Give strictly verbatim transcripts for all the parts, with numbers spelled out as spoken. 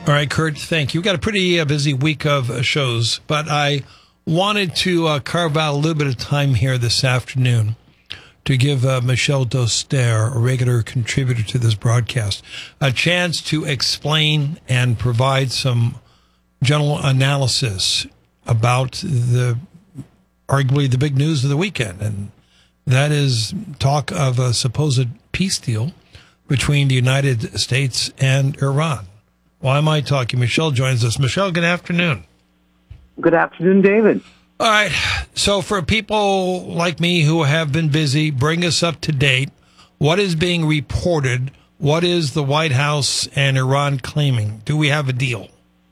All right, Kurt, thank you. We've got a pretty uh, busy week of uh, shows, but I wanted to uh, carve out a little bit of time here this afternoon to give uh, Michel Doster, a regular contributor to this broadcast, a chance to explain and provide some general analysis about the arguably the big news of the weekend, and that is talk of a supposed peace deal between the United States and Iran. Why am I talking? Michel joins us. Michel, good afternoon. Good afternoon, David. All right. So for people like me who have been busy, bring us up to date. What is being reported? What is the White House and Iran claiming? Do we have a deal?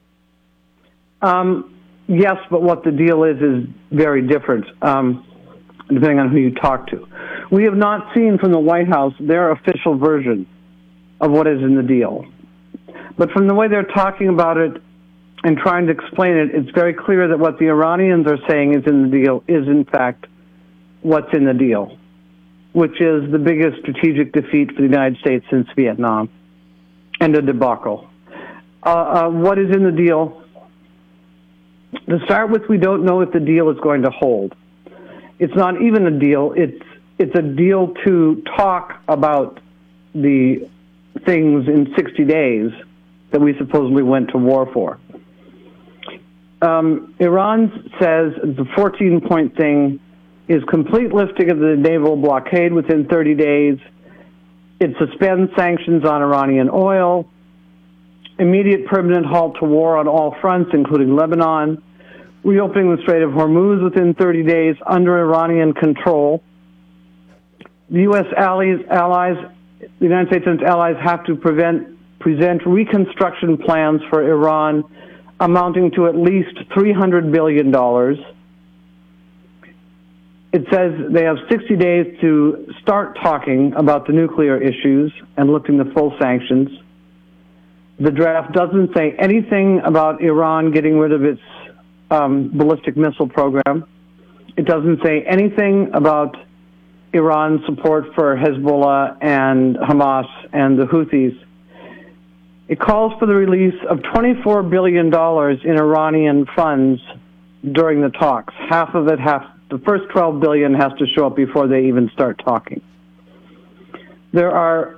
Um, yes, but what the deal is is very different, um, depending on who you talk to. We have not seen from the White House their official version of what is in the deal. But from the way they're talking about it and trying to explain it, it's very clear that what the Iranians are saying is in the deal is, in fact, what's in the deal, which is the biggest strategic defeat for the United States since Vietnam and a debacle. Uh, uh, what is in the deal? To start with, we don't know if the deal is going to hold. It's not even a deal. It's it's a deal to talk about the things in sixty days that we supposedly went to war for. Um, Iran says the fourteen-point thing is complete lifting of the naval blockade within thirty days. It suspends sanctions on Iranian oil, immediate permanent halt to war on all fronts, including Lebanon, reopening the Strait of Hormuz within thirty days under Iranian control. The U S allies, allies, the United States and its allies have to prevent, present reconstruction plans for Iran amounting to at least three hundred billion dollars. It says they have sixty days to start talking about the nuclear issues and lifting the full sanctions. The draft doesn't say anything about Iran getting rid of its um, ballistic missile program. It doesn't say anything about Iran's support for Hezbollah and Hamas and the Houthis. It calls for the release of twenty-four billion dollars in Iranian funds during the talks. Half of it, half, the first twelve billion dollars has to show up before they even start talking. There are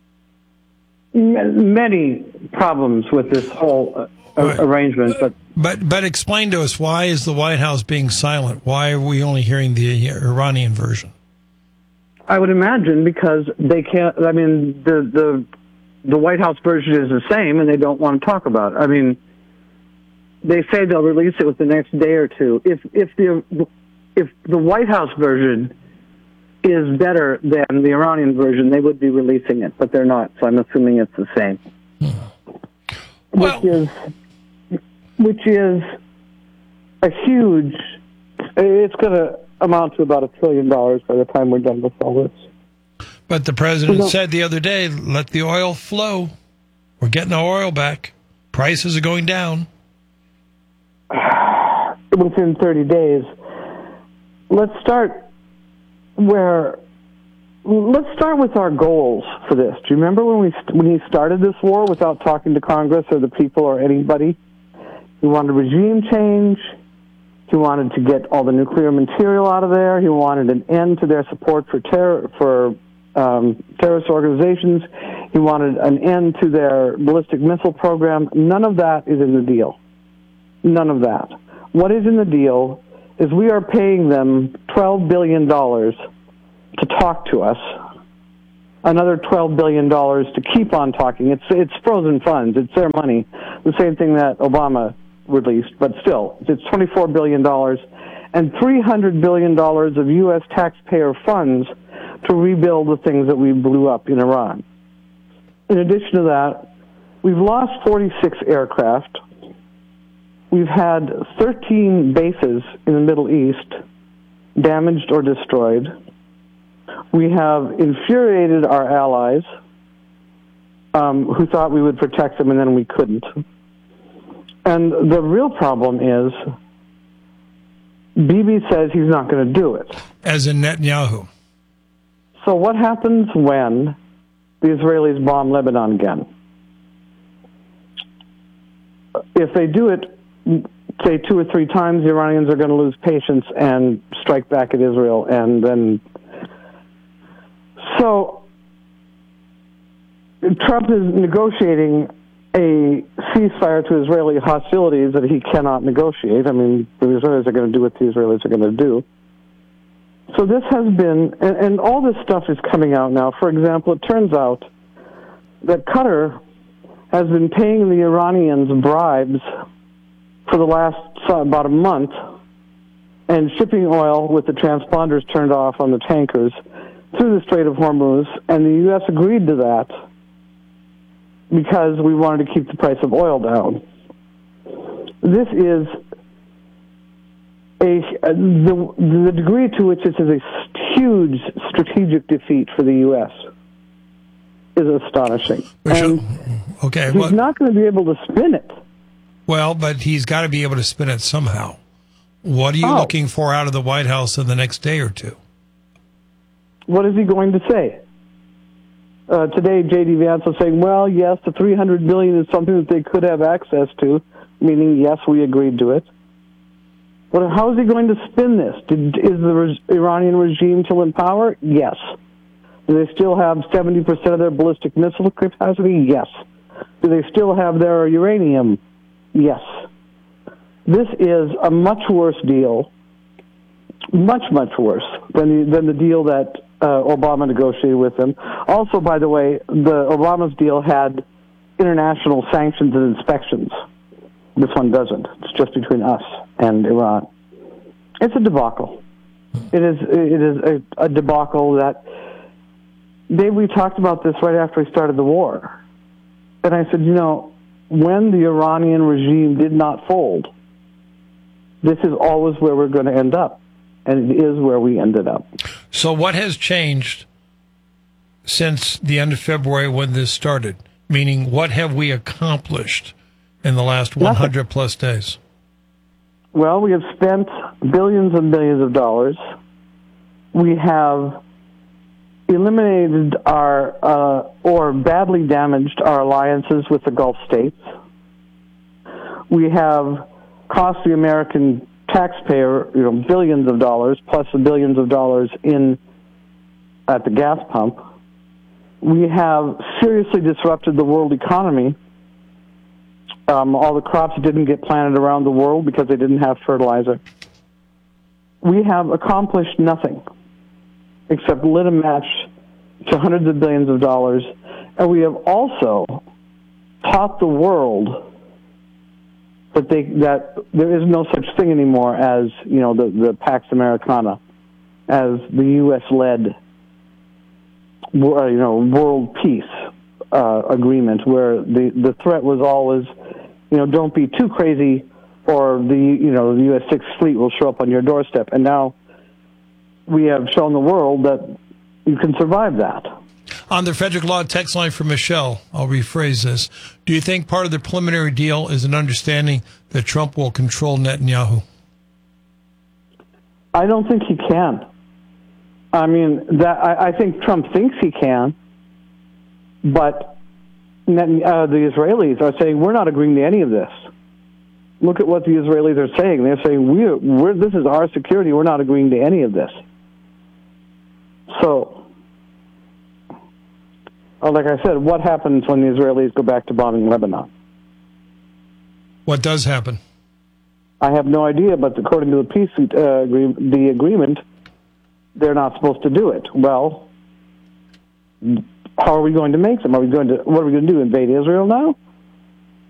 m- many problems with this whole uh, Right. arrangement. But, but but explain to us, why is the White House being silent? Why are we only hearing the Iranian version? I would imagine because they can't, I mean, the, the, the White House version is the same and they don't want to talk about it. I mean, they say they'll release it within the next day or two. If, if the, if the White House version is better than the Iranian version, they would be releasing it, but they're not, so I'm assuming it's the same. Hmm. Which Well, is, which is a huge, it's going to amount to about a trillion dollars by the time we're done with all this. but the president Well, no. said the other day, let the oil flow. We're getting our oil back. Prices are going down. Within thirty days. Let's start where, let's start with our goals for this. Do you remember when we when he started this war without talking to Congress or the people or anybody? He wanted regime change. He wanted to get all the nuclear material out of there. He wanted an end to their support for terror, for um, terrorist organizations. He wanted an end to their ballistic missile program. None of that is in the deal. None of that. What is in the deal is we are paying them twelve billion dollars to talk to us, another twelve billion dollars to keep on talking. It's it's frozen funds. It's their money. The same thing that Obama released, but still, it's twenty-four billion dollars and three hundred billion dollars of U S taxpayer funds to rebuild the things that we blew up in Iran. In addition to that, we've lost forty-six aircraft. We've had thirteen bases in the Middle East damaged or destroyed. We have infuriated our allies um, who thought we would protect them and then we couldn't. And the real problem is Bibi says he's not going to do it. As in Netanyahu. So what happens when the Israelis bomb Lebanon again? if they do it, say two or three times, the Iranians are going to lose patience and strike back at Israel, and then so Trump is negotiating a ceasefire to Israeli hostilities that he cannot negotiate. I mean, the Israelis are going to do what the Israelis are going to do. So this has been, and, and all this stuff is coming out now. For example, it turns out that Qatar has been paying the Iranians bribes for the last uh, about a month and shipping oil with the transponders turned off on the tankers through the Strait of Hormuz, and the U S agreed to that because we wanted to keep the price of oil down. This is a, the, the degree to which this is a huge strategic defeat for the U S is astonishing. And okay, he's well, not going to be able to spin it. Well, but he's got to be able to spin it somehow. What are you oh. looking for out of the White House in the next day or two? What is he going to say? Uh, today, J D. Vance was saying, well, yes, the three hundred billion dollars is something that they could have access to, meaning, yes, we agreed to it. But how is he going to spin this? Did, is the re- Iranian regime still in power? Yes. Do they still have seventy percent of their ballistic missile capacity? Yes. Do they still have their uranium? Yes. This is a much worse deal, much, much worse than the, than the deal that uh, Obama negotiated with them. Also, by the way, the Obama's deal had international sanctions and inspections. This one doesn't. It's just between us and Iran. It's a debacle. It is, it is a, a debacle that, Dave, we talked about this right after we started the war. And I said, you know, when the Iranian regime did not fold, this is always where we're going to end up. And it is where we ended up. So what has changed since the end of February when this started? Meaning, what have we accomplished in the last one hundred plus days? Well, we have spent billions and billions of dollars. We have eliminated our, uh, or badly damaged our alliances with the Gulf states. We have cost the American taxpayer, you know, billions of dollars, plus the billions of dollars in at the gas pump. We have seriously disrupted the world economy. Um, all the crops didn't get planted around the world because they didn't have fertilizer. We have accomplished nothing except lit a match to hundreds of billions of dollars, and we have also taught the world that they that there is no such thing anymore as, you know, the, the Pax Americana, as the U S-led, you know, world peace uh, agreement, where the, the threat was always, you know, don't be too crazy, or the you know the U S Sixth Fleet will show up on your doorstep. And now we have shown the world that you can survive that. On the Frederick Law text line for Michelle, I'll rephrase this. Do you think part of the preliminary deal is an understanding that Trump will control Netanyahu? I don't think he can. I mean, that I, I think Trump thinks he can, but Net, uh, the Israelis are saying, we're not agreeing to any of this. Look at what the Israelis are saying. They're saying, we're, we're, this is our security. We're not agreeing to any of this. So, like I said, what happens when the Israelis go back to bombing Lebanon? What does happen? I have no idea, but according to the peace uh, agree- the agreement, they're not supposed to do it. Well, how are we going to make them? Are we going to? What are we going to do? Invade Israel now?